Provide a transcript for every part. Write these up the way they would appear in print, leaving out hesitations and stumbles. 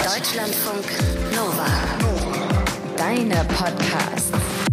Deutschlandfunk Nova. Deine Podcasts.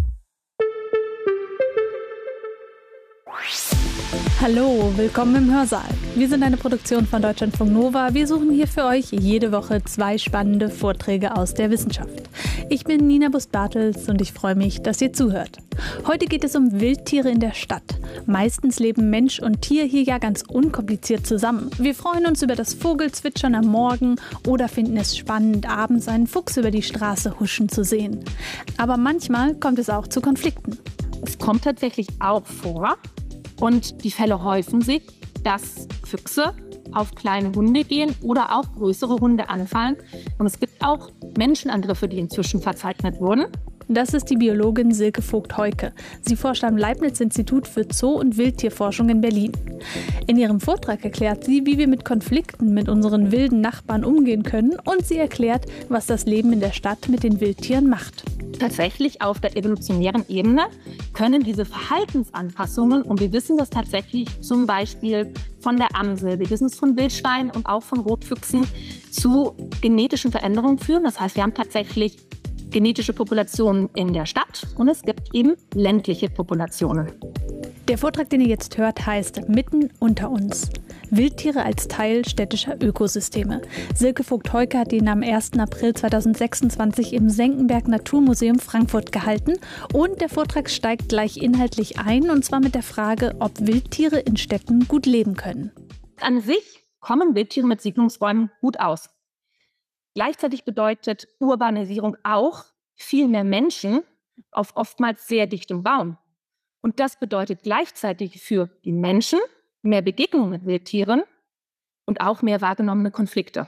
Hallo, willkommen im Hörsaal. Wir sind eine Produktion von Deutschlandfunk Nova. Wir suchen hier für euch jede Woche 2 spannende Vorträge aus der Wissenschaft. Ich bin Nina Bust-Bartels und ich freue mich, dass ihr zuhört. Heute geht es um Wildtiere in der Stadt. Meistens leben Mensch und Tier hier ja ganz unkompliziert zusammen. Wir freuen uns über das Vogelzwitschern am Morgen oder finden es spannend, abends einen Fuchs über die Straße huschen zu sehen. Aber manchmal kommt es auch zu Konflikten. Es kommt tatsächlich auch vor und die Fälle häufen sich, dass Füchse auf kleine Hunde gehen oder auch größere Hunde anfallen. Und es gibt auch Menschenangriffe, die inzwischen verzeichnet wurden. Das ist die Biologin Silke Vogt-Heuke. Sie forscht am Leibniz-Institut für Zoo- und Wildtierforschung in Berlin. In ihrem Vortrag erklärt sie, wie wir mit Konflikten mit unseren wilden Nachbarn umgehen können, und sie erklärt, was das Leben in der Stadt mit den Wildtieren macht. Tatsächlich auf der evolutionären Ebene können diese Verhaltensanpassungen, und wir wissen das tatsächlich zum Beispiel von der Amsel, wir wissen es von Wildschweinen und auch von Rotfüchsen, zu genetischen Veränderungen führen. Das heißt, wir haben tatsächlich genetische Populationen in der Stadt und es gibt eben ländliche Populationen. Der Vortrag, den ihr jetzt hört, heißt Mitten unter uns. Wildtiere als Teil städtischer Ökosysteme. Silke Vogt-Heuke hat ihn am 1. April 2026 im Senckenberg Naturmuseum Frankfurt gehalten. Und der Vortrag steigt gleich inhaltlich ein, und zwar mit der Frage, ob Wildtiere in Städten gut leben können. An sich kommen Wildtiere mit Siedlungsräumen gut aus. Gleichzeitig bedeutet Urbanisierung auch viel mehr Menschen auf oftmals sehr dichtem Raum. Und das bedeutet gleichzeitig für die Menschen mehr Begegnungen mit Wildtieren und auch mehr wahrgenommene Konflikte.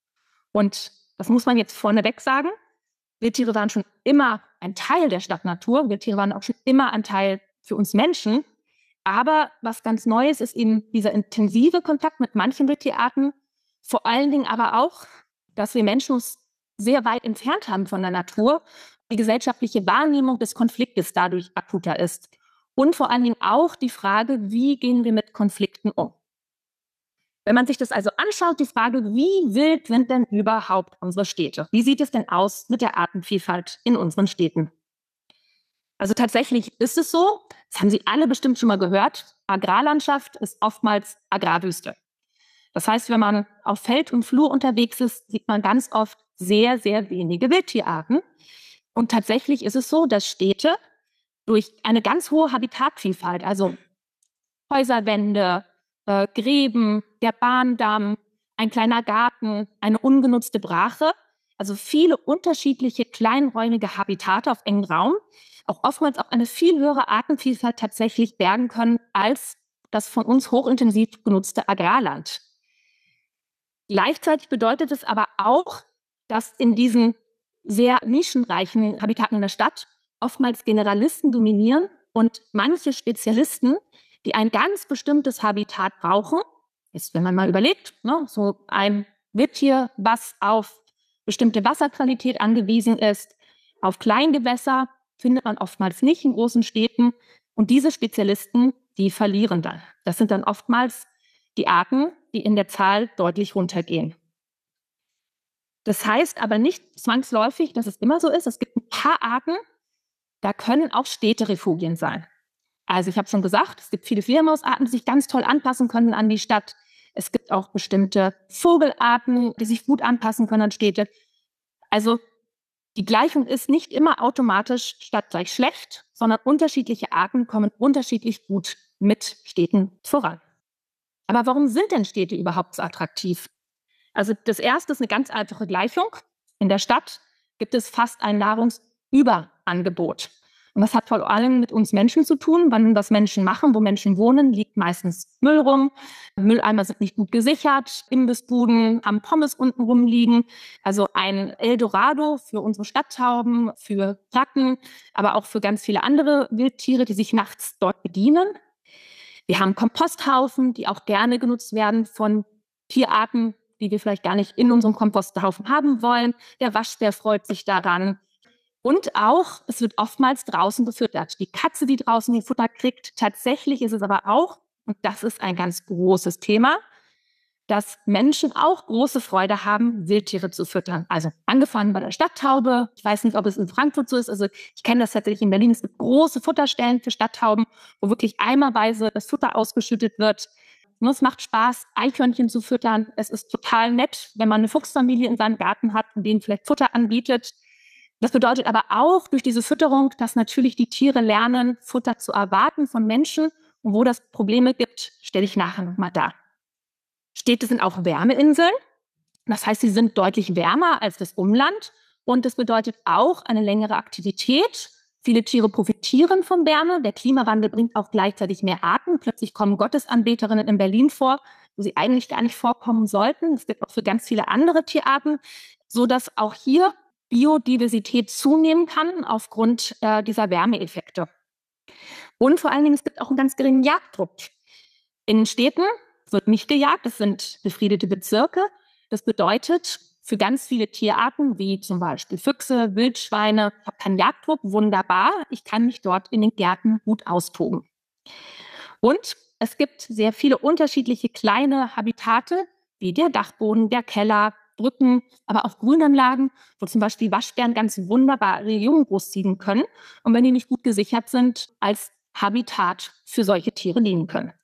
Und das muss man jetzt vorneweg sagen. Wildtiere waren schon immer ein Teil der Stadtnatur. Wildtiere waren auch schon immer ein Teil für uns Menschen. Aber was ganz Neues ist eben dieser intensive Kontakt mit manchen Wildtierarten. Vor allen Dingen aber auch, dass wir Menschen uns sehr weit entfernt haben von der Natur. Die gesellschaftliche Wahrnehmung des Konfliktes dadurch akuter ist. Und vor allen Dingen auch die Frage, wie gehen wir mit Konflikten um? Wenn man sich das also anschaut, die Frage, wie wild sind denn überhaupt unsere Städte? Wie sieht es denn aus mit der Artenvielfalt in unseren Städten? Also tatsächlich ist es so, das haben Sie alle bestimmt schon mal gehört, Agrarlandschaft ist oftmals Agrarwüste. Das heißt, wenn man auf Feld und Flur unterwegs ist, sieht man ganz oft sehr, sehr wenige Wildtierarten. Und tatsächlich ist es so, dass Städte durch eine ganz hohe Habitatvielfalt, also Häuserwände, Gräben, der Bahndamm, ein kleiner Garten, eine ungenutzte Brache, also viele unterschiedliche kleinräumige Habitate auf engem Raum, auch oftmals auch eine viel höhere Artenvielfalt tatsächlich bergen können als das von uns hochintensiv genutzte Agrarland. Gleichzeitig bedeutet es aber auch, dass in diesen sehr nischenreichen Habitaten in der Stadt oftmals Generalisten dominieren und manche Spezialisten, die ein ganz bestimmtes Habitat brauchen, ist, wenn man mal überlegt, so ein Wildtier, was auf bestimmte Wasserqualität angewiesen ist, auf Kleingewässer, findet man oftmals nicht in großen Städten. Und diese Spezialisten, die verlieren dann. Das sind dann oftmals die Arten, die in der Zahl deutlich runtergehen. Das heißt aber nicht zwangsläufig, dass es immer so ist. Es gibt ein paar Arten, da können auch Städterefugien sein. Also ich habe schon gesagt, es gibt viele Fledermausarten, die sich ganz toll anpassen können an die Stadt. Es gibt auch bestimmte Vogelarten, die sich gut anpassen können an Städte. Also die Gleichung ist nicht immer automatisch Stadt gleich schlecht, sondern unterschiedliche Arten kommen unterschiedlich gut mit Städten voran. Aber warum sind denn Städte überhaupt so attraktiv? Also das erste ist eine ganz einfache Gleichung. In der Stadt gibt es fast ein Nahrungsüberangebot. Und das hat vor allem mit uns Menschen zu tun. Wann das Menschen machen, wo Menschen wohnen, liegt meistens Müll rum. Mülleimer sind nicht gut gesichert. Imbissbuden haben Pommes unten rumliegen. Also ein Eldorado für unsere Stadttauben, für Ratten, aber auch für ganz viele andere Wildtiere, die sich nachts dort bedienen. Wir haben Komposthaufen, die auch gerne genutzt werden von Tierarten, die wir vielleicht gar nicht in unserem Komposthaufen haben wollen. Der Waschbär freut sich daran. Und auch, es wird oftmals draußen gefüttert. Die Katze, die draußen ihr Futter kriegt. Tatsächlich ist es aber auch, und das ist ein ganz großes Thema, dass Menschen auch große Freude haben, Wildtiere zu füttern. Also angefangen bei der Stadttaube. Ich weiß nicht, ob es in Frankfurt so ist. Also ich kenne das tatsächlich in Berlin. Es gibt große Futterstellen für Stadttauben, wo wirklich eimerweise das Futter ausgeschüttet wird. Und es macht Spaß, Eichhörnchen zu füttern. Es ist total nett, wenn man eine Fuchsfamilie in seinem Garten hat und denen vielleicht Futter anbietet. Das bedeutet aber auch durch diese Fütterung, dass natürlich die Tiere lernen, Futter zu erwarten von Menschen. Und wo das Probleme gibt, stelle ich nachher nochmal dar. Städte sind auch Wärmeinseln. Das heißt, sie sind deutlich wärmer als das Umland. Und das bedeutet auch eine längere Aktivität. Viele Tiere profitieren von Wärme. Der Klimawandel bringt auch gleichzeitig mehr Arten. Plötzlich kommen Gottesanbeterinnen in Berlin vor, wo sie eigentlich gar nicht vorkommen sollten. Es gibt auch für ganz viele andere Tierarten, sodass auch hier Biodiversität zunehmen kann aufgrund dieser Wärmeeffekte. Und vor allen Dingen, es gibt auch einen ganz geringen Jagddruck. In Städten wird nicht gejagt, es sind befriedete Bezirke. Das bedeutet, für ganz viele Tierarten, wie zum Beispiel Füchse, Wildschweine, ich habe keinen Jagddruck, wunderbar. Ich kann mich dort in den Gärten gut austoben. Und es gibt sehr viele unterschiedliche kleine Habitate, wie der Dachboden, der Keller, Brücken, aber auch Grünanlagen, wo zum Beispiel Waschbären ganz wunderbar ihre Jungen großziehen können und wenn die nicht gut gesichert sind, als Habitat für solche Tiere dienen können.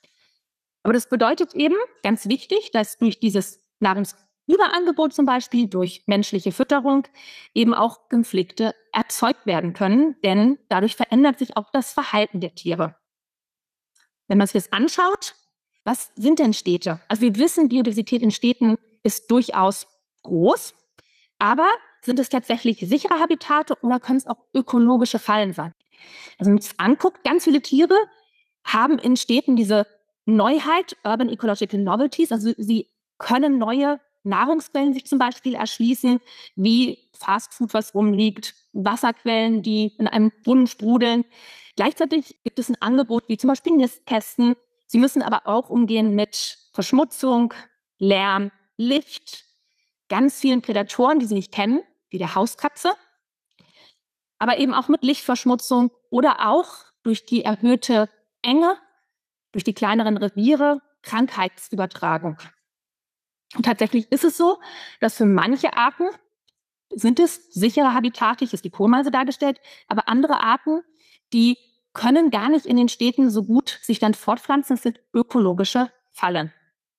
Aber das bedeutet eben, ganz wichtig, dass durch dieses Nahrungsüberangebot zum Beispiel, durch menschliche Fütterung, eben auch Konflikte erzeugt werden können, denn dadurch verändert sich auch das Verhalten der Tiere. Wenn man sich das anschaut, was sind denn Städte? Also wir wissen, Biodiversität in Städten ist durchaus groß, aber sind es tatsächlich sichere Habitate oder können es auch ökologische Fallen sein? Also wenn man sich das anguckt, ganz viele Tiere haben in Städten diese Neuheit, Urban Ecological Novelties, also sie können neue Nahrungsquellen sich zum Beispiel erschließen, wie Fastfood, was rumliegt, Wasserquellen, die in einem Brunnen sprudeln. Gleichzeitig gibt es ein Angebot wie zum Beispiel Nistkästen. Sie müssen aber auch umgehen mit Verschmutzung, Lärm, Licht, ganz vielen Prädatoren, die sie nicht kennen, wie der Hauskatze, aber eben auch mit Lichtverschmutzung oder auch durch die erhöhte Enge, durch die kleineren Reviere, Krankheitsübertragung. Und tatsächlich ist es so, dass für manche Arten sind es sichere Habitate, hier ist die Kohlmeise dargestellt, aber andere Arten, die können gar nicht in den Städten so gut sich dann fortpflanzen, das sind ökologische Fallen.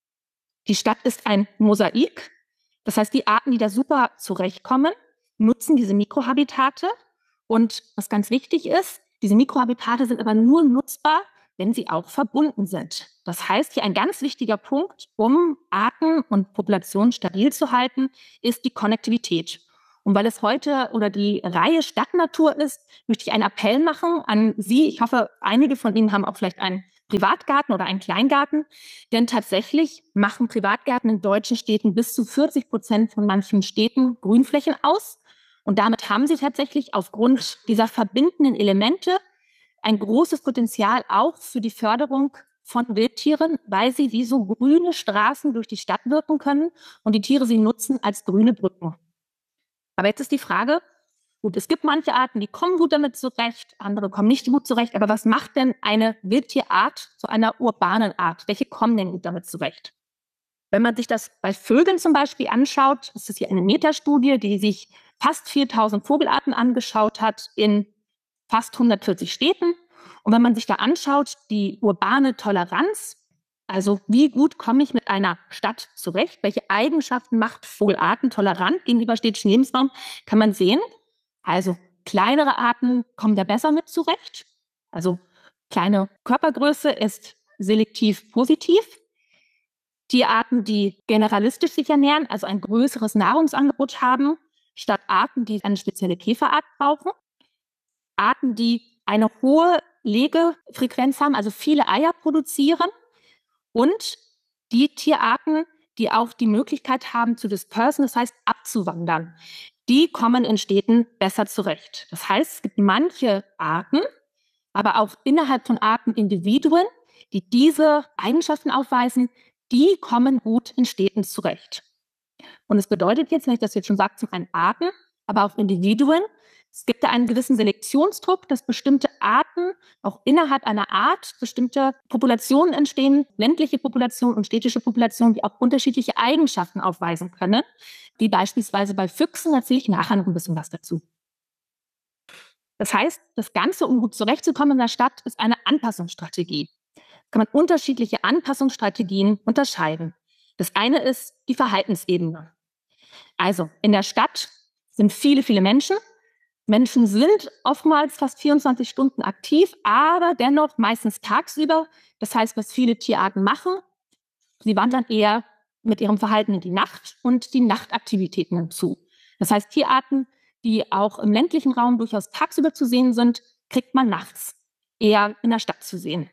Die Stadt ist ein Mosaik, das heißt, die Arten, die da super zurechtkommen, nutzen diese Mikrohabitate. Und was ganz wichtig ist, diese Mikrohabitate sind aber nur nutzbar, wenn sie auch verbunden sind. Das heißt, hier ein ganz wichtiger Punkt, um Arten und Populationen stabil zu halten, ist die Konnektivität. Und weil es heute oder die Reihe Stadtnatur ist, möchte ich einen Appell machen an Sie. Ich hoffe, einige von Ihnen haben auch vielleicht einen Privatgarten oder einen Kleingarten. Denn tatsächlich machen Privatgärten in deutschen Städten bis zu 40% von manchen Städten Grünflächen aus. Und damit haben sie tatsächlich aufgrund dieser verbindenden Elemente ein großes Potenzial auch für die Förderung von Wildtieren, weil sie wie so grüne Straßen durch die Stadt wirken können und die Tiere sie nutzen als grüne Brücken. Aber jetzt ist die Frage, gut, es gibt manche Arten, die kommen gut damit zurecht, andere kommen nicht gut zurecht, aber was macht denn eine Wildtierart zu einer urbanen Art? Welche kommen denn gut damit zurecht? Wenn man sich das bei Vögeln zum Beispiel anschaut, das ist hier eine Metastudie, die sich fast 4000 Vogelarten angeschaut hat in fast 140 Städten. Und wenn man sich da anschaut, die urbane Toleranz, also wie gut komme ich mit einer Stadt zurecht, welche Eigenschaften macht Vogelarten tolerant gegenüber städtischen Lebensraum, kann man sehen. Also kleinere Arten kommen da besser mit zurecht. Also kleine Körpergröße ist selektiv positiv. Tierarten, die generalistisch sich ernähren, also ein größeres Nahrungsangebot haben, statt Arten, die eine spezielle Käferart brauchen. Arten, die eine hohe Legefrequenz haben, also viele Eier produzieren. Und die Tierarten, die auch die Möglichkeit haben zu dispersen, das heißt abzuwandern, die kommen in Städten besser zurecht. Das heißt, es gibt manche Arten, aber auch innerhalb von Arten Individuen, die diese Eigenschaften aufweisen, die kommen gut in Städten zurecht. Und es bedeutet jetzt, wenn ich das jetzt schon sage, zum einen Arten, aber auch Individuen, Es gibt da einen gewissen Selektionsdruck, dass bestimmte Arten, auch innerhalb einer Art, bestimmte Populationen entstehen, ländliche Populationen und städtische Populationen, die auch unterschiedliche Eigenschaften aufweisen können, wie beispielsweise bei Füchsen, da erzähle ich nachher noch ein bisschen was dazu. Das heißt, das Ganze, um gut zurechtzukommen in der Stadt, ist eine Anpassungsstrategie. Da kann man unterschiedliche Anpassungsstrategien unterscheiden. Das eine ist die Verhaltensebene. Also in der Stadt sind viele, viele Menschen. Menschen sind oftmals fast 24 Stunden aktiv, aber dennoch meistens tagsüber. Das heißt, was viele Tierarten machen, sie wandern eher mit ihrem Verhalten in die Nacht und die Nachtaktivitäten hinzu. Das heißt, Tierarten, die auch im ländlichen Raum durchaus tagsüber zu sehen sind, kriegt man nachts eher in der Stadt zu sehen.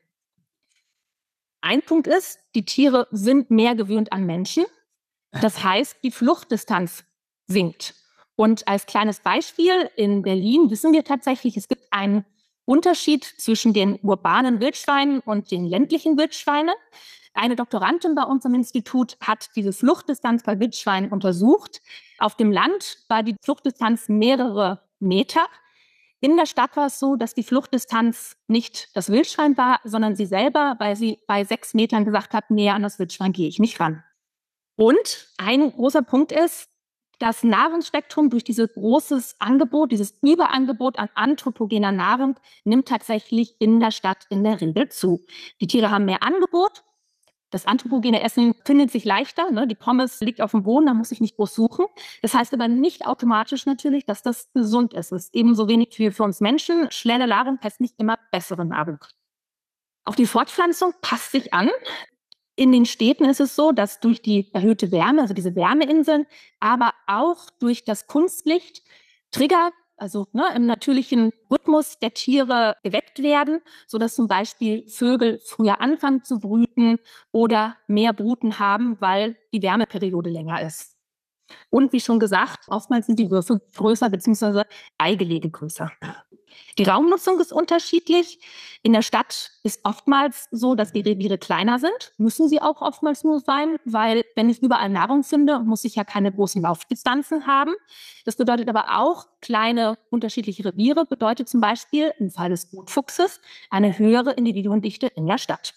Ein Punkt ist, die Tiere sind mehr gewöhnt an Menschen. Das heißt, die Fluchtdistanz sinkt. Und als kleines Beispiel, in Berlin wissen wir tatsächlich, es gibt einen Unterschied zwischen den urbanen Wildschweinen und den ländlichen Wildschweinen. Eine Doktorandin bei uns am Institut hat diese Fluchtdistanz bei Wildschweinen untersucht. Auf dem Land war die Fluchtdistanz mehrere Meter. In der Stadt war es so, dass die Fluchtdistanz nicht das Wildschwein war, sondern sie selber, weil sie bei 6 Metern gesagt hat, näher an das Wildschwein gehe ich nicht ran. Und ein großer Punkt ist, das Nahrungsspektrum durch dieses großes Angebot, dieses Überangebot an anthropogener Nahrung nimmt tatsächlich in der Stadt in der Regel zu. Die Tiere haben mehr Angebot. Das anthropogene Essen findet sich leichter. Ne? Die Pommes liegt auf dem Boden, da muss ich nicht groß suchen. Das heißt aber nicht automatisch natürlich, dass das gesund ist. Es ist ebenso wenig wie für uns Menschen. Schnelle Nahrung heißt nicht immer bessere Nahrung. Auch die Fortpflanzung passt sich an. In den Städten ist es so, dass durch die erhöhte Wärme, also diese Wärmeinseln, aber auch durch das Kunstlicht Trigger, also im natürlichen Rhythmus der Tiere geweckt werden, sodass zum Beispiel Vögel früher anfangen zu brüten oder mehr Bruten haben, weil die Wärmeperiode länger ist. Und wie schon gesagt, oftmals sind die Würfe größer bzw. Eigelege größer. Die Raumnutzung ist unterschiedlich. In der Stadt ist oftmals so, dass die Reviere kleiner sind. Müssen sie auch oftmals nur sein, weil wenn ich überall Nahrung finde, muss ich ja keine großen Laufdistanzen haben. Das bedeutet aber auch, kleine unterschiedliche Reviere bedeutet zum Beispiel im Fall des Rotfuchses eine höhere Individuendichte in der Stadt.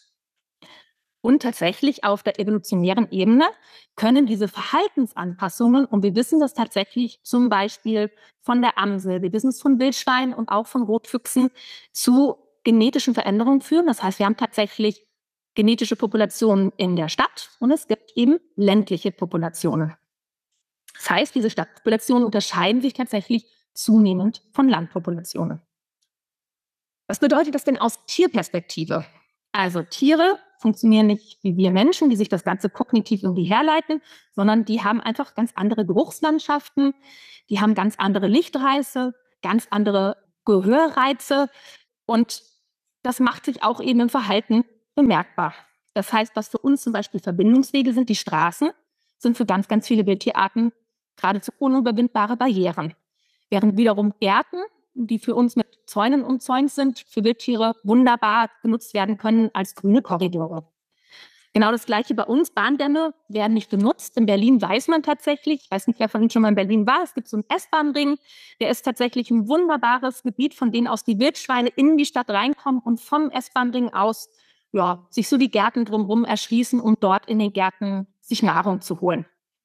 Und tatsächlich auf der evolutionären Ebene können diese Verhaltensanpassungen, und wir wissen das tatsächlich zum Beispiel von der Amsel, wir wissen es von Wildschweinen und auch von Rotfüchsen, zu genetischen Veränderungen führen. Das heißt, wir haben tatsächlich genetische Populationen in der Stadt und es gibt eben ländliche Populationen. Das heißt, diese Stadtpopulationen unterscheiden sich tatsächlich zunehmend von Landpopulationen. Was bedeutet das denn aus Tierperspektive? Also Tiere funktionieren nicht wie wir Menschen, die sich das Ganze kognitiv irgendwie herleiten, sondern die haben einfach ganz andere Geruchslandschaften, die haben ganz andere Lichtreize, ganz andere Gehörreize und das macht sich auch eben im Verhalten bemerkbar. Das heißt, was für uns zum Beispiel Verbindungswege sind, die Straßen, sind für ganz, ganz viele Wildtierarten geradezu unüberwindbare Barrieren. Während wiederum Gärten, die für uns mit Zäunen umzäunt sind, für Wildtiere wunderbar genutzt werden können als grüne Korridore. Genau das Gleiche bei uns. Bahndämme werden nicht genutzt. In Berlin weiß man tatsächlich, ich weiß nicht, wer von Ihnen schon mal in Berlin war, es gibt so einen S-Bahn-Ring, der ist tatsächlich ein wunderbares Gebiet, von dem aus die Wildschweine in die Stadt reinkommen und vom S-Bahn-Ring aus sich so die Gärten drumherum erschließen, um dort in den Gärten sich Nahrung zu holen.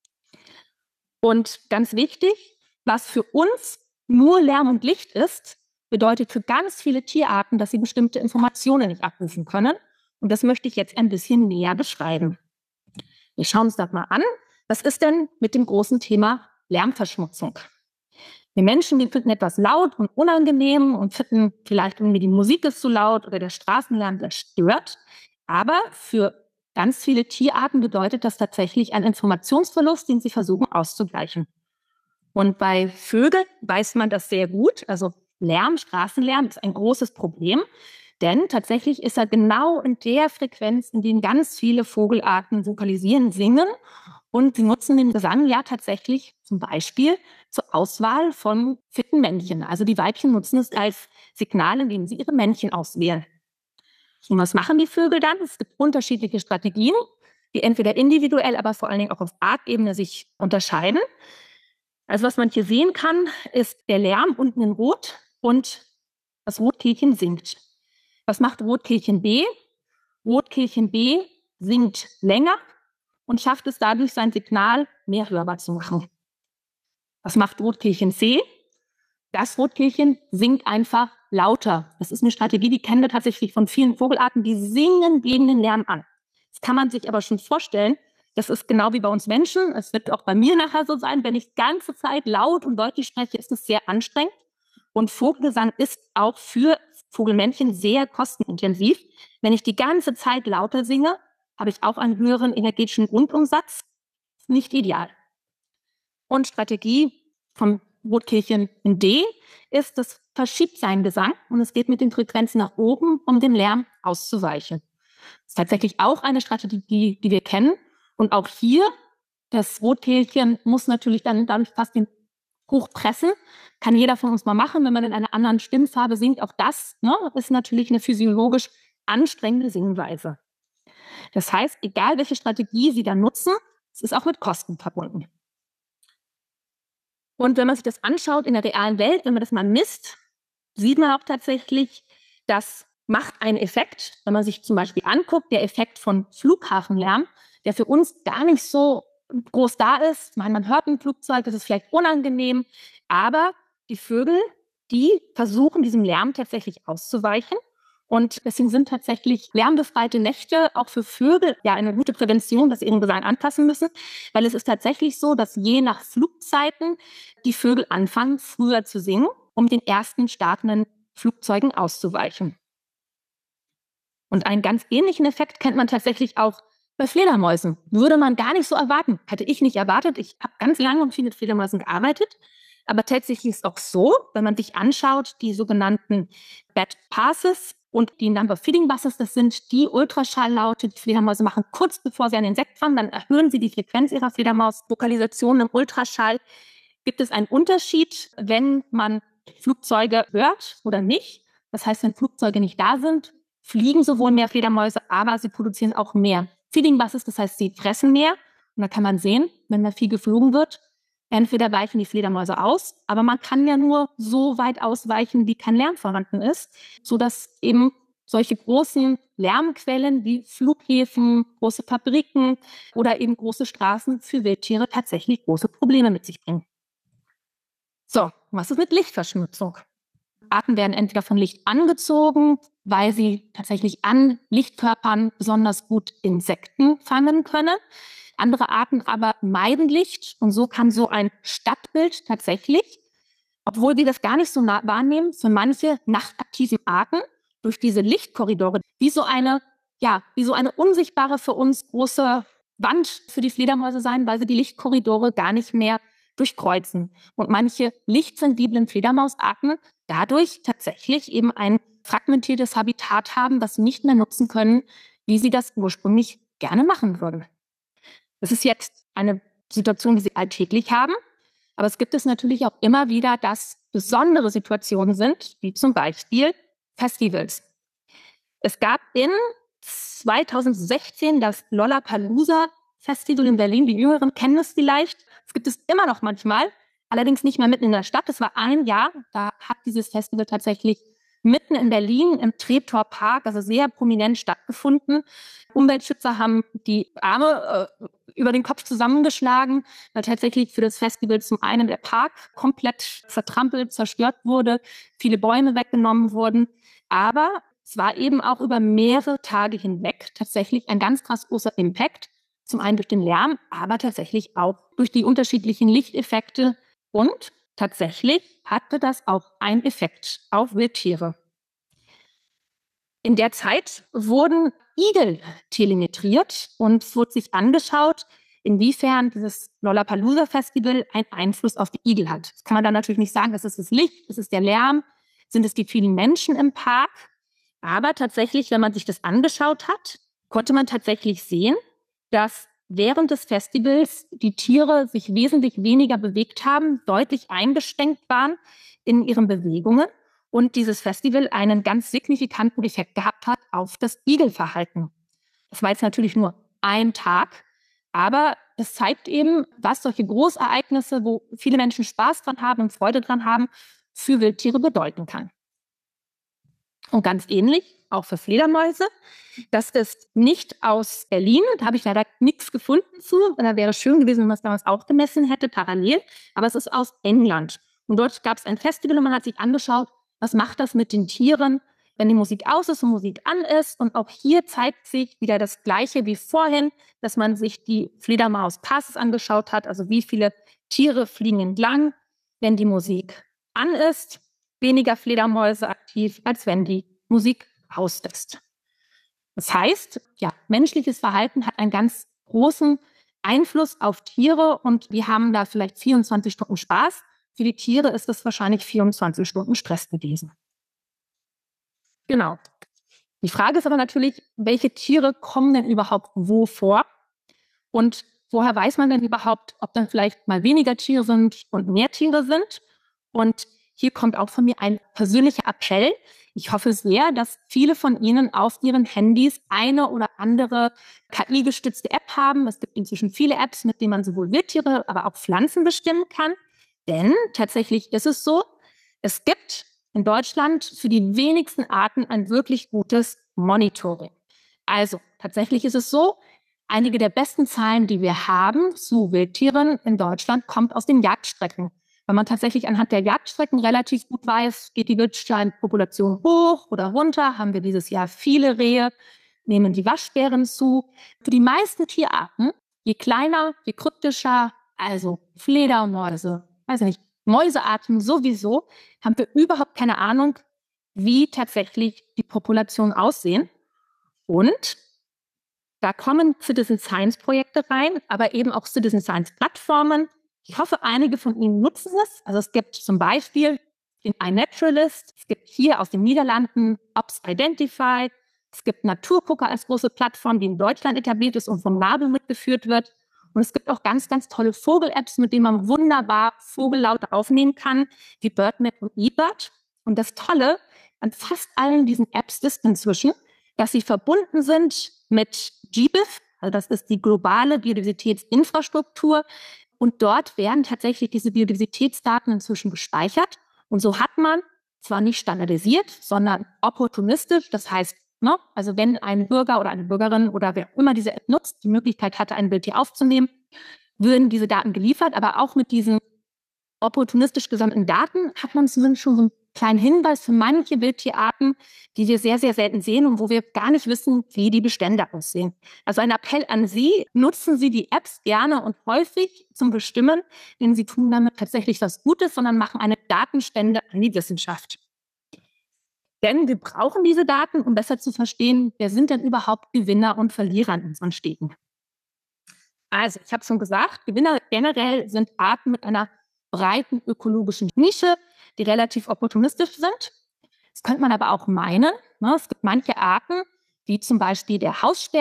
Und ganz wichtig, was für uns nur Lärm und Licht ist, bedeutet für ganz viele Tierarten, dass sie bestimmte Informationen nicht abrufen können. Und das möchte ich jetzt ein bisschen näher beschreiben. Wir schauen uns das mal an. Was ist denn mit dem großen Thema Lärmverschmutzung? Wir Menschen, die finden etwas laut und unangenehm und finden vielleicht irgendwie die Musik ist zu laut oder der Straßenlärm, der stört. Aber für ganz viele Tierarten bedeutet das tatsächlich einen Informationsverlust, den sie versuchen auszugleichen. Und bei Vögeln weiß man das sehr gut. Also Lärm, Straßenlärm ist ein großes Problem, denn tatsächlich ist er genau in der Frequenz, in der ganz viele Vogelarten vokalisieren, singen. Und sie nutzen den Gesang ja tatsächlich zum Beispiel zur Auswahl von fitten Männchen. Also die Weibchen nutzen es als Signal, indem sie ihre Männchen auswählen. Und was machen die Vögel dann? Es gibt unterschiedliche Strategien, die entweder individuell, aber vor allen Dingen auch auf Artebene sich unterscheiden. Also was man hier sehen kann, ist der Lärm unten in Rot und das Rotkehlchen singt. Was macht Rotkehlchen B? Rotkehlchen B singt länger und schafft es dadurch, sein Signal mehr hörbar zu machen. Was macht Rotkehlchen C? Das Rotkehlchen singt einfach lauter. Das ist eine Strategie, die kennen wir tatsächlich von vielen Vogelarten, die singen gegen den Lärm an. Das kann man sich aber schon vorstellen, das ist genau wie bei uns Menschen. Es wird auch bei mir nachher so sein, wenn ich die ganze Zeit laut und deutlich spreche, ist es sehr anstrengend. Und Vogelgesang ist auch für Vogelmännchen sehr kostenintensiv. Wenn ich die ganze Zeit lauter singe, habe ich auch einen höheren energetischen Grundumsatz. Nicht ideal. Und Strategie vom Rotkehlchen in D ist, das verschiebt seinen Gesang und es geht mit den Frequenzen nach oben, um dem Lärm auszuweichen. Das ist tatsächlich auch eine Strategie, die wir kennen. Und auch hier, das Rotkehlchen muss natürlich dann dadurch fast den hochpressen. Kann jeder von uns mal machen, wenn man in einer anderen Stimmfarbe singt. Auch das ist natürlich eine physiologisch anstrengende Singweise. Das heißt, egal welche Strategie Sie da nutzen, es ist auch mit Kosten verbunden. Und wenn man sich das anschaut in der realen Welt, wenn man das mal misst, sieht man auch tatsächlich, das macht einen Effekt. Wenn man sich zum Beispiel anguckt, der Effekt von Flughafenlärm, der für uns gar nicht so groß da ist. Ich meine, man hört ein Flugzeug, das ist vielleicht unangenehm, aber die Vögel, die versuchen, diesem Lärm tatsächlich auszuweichen. Und deswegen sind tatsächlich lärmbefreite Nächte auch für Vögel ja eine gute Prävention, dass sie ihren Gesang anpassen müssen. Weil es ist tatsächlich so, dass je nach Flugzeiten die Vögel anfangen, früher zu singen, um den ersten startenden Flugzeugen auszuweichen. Und einen ganz ähnlichen Effekt kennt man tatsächlich auch bei Fledermäusen. Würde man gar nicht so erwarten. Hätte ich nicht erwartet. Ich habe ganz lange und viel mit Fledermäusen gearbeitet. Aber tatsächlich ist es auch so, wenn man sich anschaut, die sogenannten Bed Passes und die Number Feeding Buses, das sind die Ultraschalllaute, die Fledermäuse machen, kurz bevor sie einen Insekt fangen. Dann erhöhen sie die Frequenz ihrer Fledermausvokalisation im Ultraschall. Gibt es einen Unterschied, wenn man Flugzeuge hört oder nicht? Das heißt, wenn Flugzeuge nicht da sind, fliegen sowohl mehr Fledermäuse, aber sie produzieren auch mehr Feeding Buses, das heißt, sie fressen mehr. Und da kann man sehen, wenn da viel geflogen wird, entweder weichen die Fledermäuse aus, aber man kann ja nur so weit ausweichen, wie kein Lärm vorhanden ist, sodass eben solche großen Lärmquellen wie Flughäfen, große Fabriken oder eben große Straßen für Wildtiere tatsächlich große Probleme mit sich bringen. So, was ist mit Lichtverschmutzung? Arten werden entweder von Licht angezogen, weil sie tatsächlich an Lichtkörpern besonders gut Insekten fangen können. Andere Arten aber meiden Licht und so kann so ein Stadtbild tatsächlich, obwohl wir das gar nicht so wahrnehmen, für manche nachtaktiven Arten durch diese Lichtkorridore wie so eine unsichtbare für uns große Wand für die Fledermäuse sein, weil sie die Lichtkorridore gar nicht mehr durchkreuzen. Und manche lichtsensiblen Fledermausarten dadurch tatsächlich eben ein fragmentiertes Habitat haben, das sie nicht mehr nutzen können, wie sie das ursprünglich gerne machen würden. Das ist jetzt eine Situation, die sie alltäglich haben, aber es gibt es natürlich auch immer wieder, dass besondere Situationen sind, wie zum Beispiel Festivals. Es gab in 2016 das Lollapalooza Festival in Berlin. Die Jüngeren kennen es vielleicht. Es gibt es immer noch manchmal, allerdings nicht mehr mitten in der Stadt. Es war ein Jahr, da hat dieses Festival tatsächlich mitten in Berlin im Treptower Park, also sehr prominent stattgefunden. Umweltschützer haben die Arme über den Kopf zusammengeschlagen, weil tatsächlich für das Festival zum einen der Park komplett zertrampelt, zerstört wurde, viele Bäume weggenommen wurden. Aber es war eben auch über mehrere Tage hinweg tatsächlich ein ganz krass großer Impact. Zum einen durch den Lärm, aber tatsächlich auch durch die unterschiedlichen Lichteffekte. Und tatsächlich hatte das auch einen Effekt auf Wildtiere. In der Zeit wurden Igel telemetriert und es wurde sich angeschaut, inwiefern dieses Lollapalooza-Festival einen Einfluss auf die Igel hat. Das kann man dann natürlich nicht sagen, das ist das Licht, das ist der Lärm, sind es die vielen Menschen im Park. Aber tatsächlich, wenn man sich das angeschaut hat, konnte man tatsächlich sehen, dass während des Festivals die Tiere sich wesentlich weniger bewegt haben, deutlich eingeschränkt waren in ihren Bewegungen und dieses Festival einen ganz signifikanten Effekt gehabt hat auf das Igelverhalten. Das war jetzt natürlich nur ein Tag, Aber es zeigt eben, was solche Großereignisse, wo viele Menschen Spaß dran haben und Freude dran haben, für Wildtiere bedeuten kann. Und ganz ähnlich auch für Fledermäuse. Das ist nicht aus Berlin, da habe ich leider nichts gefunden zu. Da wäre schön gewesen, wenn man es damals auch gemessen hätte, parallel. Aber es ist aus England. Und dort gab es ein Festival und man hat sich angeschaut, was macht das mit den Tieren, wenn die Musik aus ist und Musik an ist. Und auch hier zeigt sich wieder das Gleiche wie vorhin, dass man sich die Fledermaus-Passes angeschaut hat, also wie viele Tiere fliegen entlang, wenn die Musik an ist. Weniger Fledermäuse aktiv, als wenn die Musik aus ist. Das heißt, ja, menschliches Verhalten hat einen ganz großen Einfluss auf Tiere und wir haben da vielleicht 24 Stunden Spaß. Für die Tiere ist es wahrscheinlich 24 Stunden Stress gewesen. Genau. Die Frage ist aber natürlich, welche Tiere kommen denn überhaupt wo vor? Und woher weiß man denn überhaupt, ob dann vielleicht mal weniger Tiere sind und mehr Tiere sind? Und hier kommt auch von mir ein persönlicher Appell. Ich hoffe sehr, dass viele von Ihnen auf Ihren Handys eine oder andere KI-gestützte App haben. Es gibt inzwischen viele Apps, mit denen man sowohl Wildtiere, aber auch Pflanzen bestimmen kann. Denn tatsächlich ist es so, es gibt in Deutschland für die wenigsten Arten ein wirklich gutes Monitoring. Also tatsächlich ist es so, einige der besten Zahlen, die wir haben zu Wildtieren in Deutschland, kommt aus den Jagdstrecken. Weil man tatsächlich anhand der Jagdstrecken relativ gut weiß, geht die Wildsteinpopulation hoch oder runter, haben wir dieses Jahr viele Rehe, nehmen die Waschbären zu. Für die meisten Tierarten, je kleiner, je kryptischer, also Fledermäuse, weiß ich nicht, Mäusearten sowieso, haben wir überhaupt keine Ahnung, wie tatsächlich die Populationen aussehen. Und da kommen Citizen Science Projekte rein, aber eben auch Citizen Science Plattformen. Ich hoffe, einige von Ihnen nutzen es. Also es gibt zum Beispiel den iNaturalist, es gibt hier aus den Niederlanden Ops Identify, es gibt Naturgucker als große Plattform, die in Deutschland etabliert ist und vom NABU mitgeführt wird. Und es gibt auch ganz, ganz tolle Vogel-Apps, mit denen man wunderbar Vogellaute aufnehmen kann, wie BirdMap und eBird. Und das Tolle an fast allen diesen Apps ist inzwischen, dass sie verbunden sind mit GBIF, also das ist die globale Biodiversitätsinfrastruktur. Und dort werden tatsächlich diese Biodiversitätsdaten inzwischen gespeichert. Und so hat man zwar nicht standardisiert, sondern opportunistisch, das heißt, also wenn ein Bürger oder eine Bürgerin oder wer auch immer diese App nutzt, die Möglichkeit hatte, ein Bild hier aufzunehmen, würden diese Daten geliefert. Aber auch mit diesen opportunistisch gesammelten Daten hat man zumindest schon so einen kleinen Hinweis für manche Wildtierarten, die wir sehr, sehr selten sehen und wo wir gar nicht wissen, wie die Bestände aussehen. Also ein Appell an Sie, nutzen Sie die Apps gerne und häufig zum Bestimmen, denn sie tun damit tatsächlich was Gutes, sondern machen eine Datenspende an die Wissenschaft. Denn wir brauchen diese Daten, um besser zu verstehen, wer sind denn überhaupt Gewinner und Verlierer in unseren Städten. Also, ich habe schon gesagt, Gewinner generell sind Arten mit einer breiten ökologischen Nische, die relativ opportunistisch sind. Das könnte man aber auch meinen. Es gibt manche Arten, wie zum Beispiel der Haussperling,